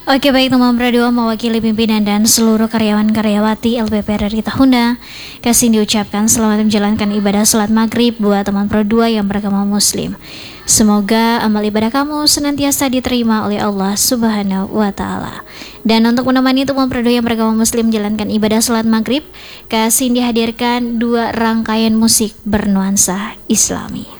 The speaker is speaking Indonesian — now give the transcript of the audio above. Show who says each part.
Speaker 1: Oke, baik teman Pro 2 mewakili pimpinan dan seluruh karyawan-karyawati LPP RRI Tahuna, kasih diucapkan selamat menjalankan ibadah salat maghrib buat teman Pro 2 yang beragama muslim. Semoga amal ibadah kamu senantiasa diterima oleh Allah Subhanahu wa Ta'ala. Dan untuk menemani teman Pro 2 yang beragama muslim menjalankan ibadah salat maghrib, kasih dihadirkan 2 rangkaian musik bernuansa Islami.